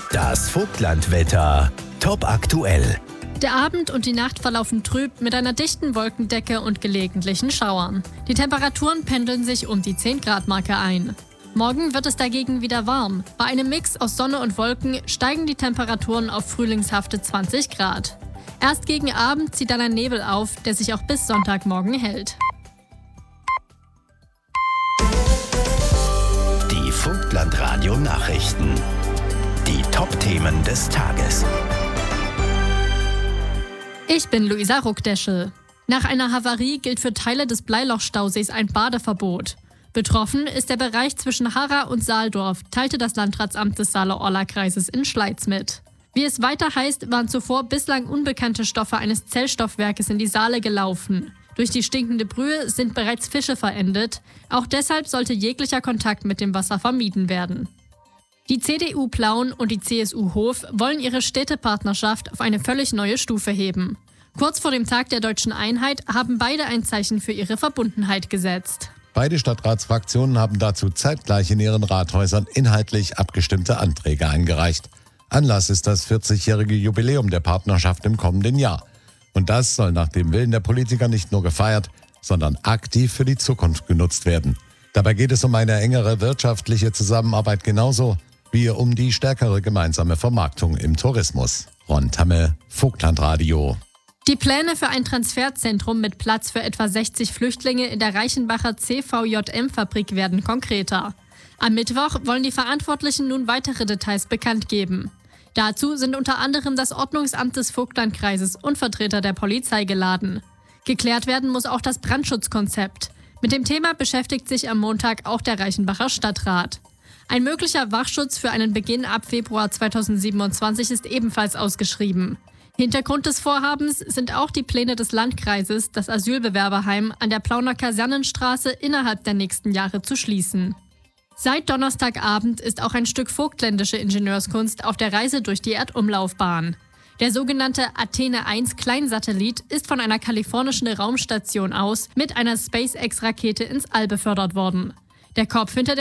Das Vogtlandwetter. Top aktuell. Der Abend und die Nacht verlaufen trüb mit einer dichten Wolkendecke und gelegentlichen Schauern. Die Temperaturen pendeln sich um die 10-Grad-Marke ein. Morgen wird es dagegen wieder warm. Bei einem Mix aus Sonne und Wolken steigen die Temperaturen auf frühlingshafte 20 Grad. Erst gegen Abend zieht dann ein Nebel auf, der sich auch bis Sonntagmorgen hält. Die Vogtlandradio-Nachrichten. Die Top-Themen des Tages. Ich bin Luisa Ruckdeschel. Nach einer Havarie gilt für Teile des Bleilochstausees ein Badeverbot. Betroffen ist der Bereich zwischen Harra und Saaldorf, teilte das Landratsamt des Saale-Orla-Kreises in Schleiz mit. Wie es weiter heißt, waren zuvor bislang unbekannte Stoffe eines Zellstoffwerkes in die Saale gelaufen. Durch die stinkende Brühe sind bereits Fische verendet. Auch deshalb sollte jeglicher Kontakt mit dem Wasser vermieden werden. Die CDU Plauen und die CSU Hof wollen ihre Städtepartnerschaft auf eine völlig neue Stufe heben. Kurz vor dem Tag der deutschen Einheit haben beide ein Zeichen für ihre Verbundenheit gesetzt. Beide Stadtratsfraktionen haben dazu zeitgleich in ihren Rathäusern inhaltlich abgestimmte Anträge eingereicht. Anlass ist das 40-jährige Jubiläum der Partnerschaft im kommenden Jahr. Und das soll nach dem Willen der Politiker nicht nur gefeiert, sondern aktiv für die Zukunft genutzt werden. Dabei geht es um eine engere wirtschaftliche Zusammenarbeit genauso wie um die stärkere gemeinsame Vermarktung im Tourismus. Ron Tamme, Vogtlandradio. Die Pläne für ein Transferzentrum mit Platz für etwa 60 Flüchtlinge in der Reichenbacher CVJM-Fabrik werden konkreter. Am Mittwoch wollen die Verantwortlichen nun weitere Details bekannt geben. Dazu sind unter anderem das Ordnungsamt des Vogtlandkreises und Vertreter der Polizei geladen. Geklärt werden muss auch das Brandschutzkonzept. Mit dem Thema beschäftigt sich am Montag auch der Reichenbacher Stadtrat. Ein möglicher Wachschutz für einen Beginn ab Februar 2027 ist ebenfalls ausgeschrieben. Hintergrund des Vorhabens sind auch die Pläne des Landkreises, das Asylbewerberheim an der Plauner Kasernenstraße innerhalb der nächsten Jahre zu schließen. Seit Donnerstagabend ist auch ein Stück vogtländische Ingenieurskunst auf der Reise durch die Erdumlaufbahn. Der sogenannte Athene 1 Kleinsatellit ist von einer kalifornischen Raumstation aus mit einer SpaceX-Rakete ins All befördert worden. Der Kopf hinter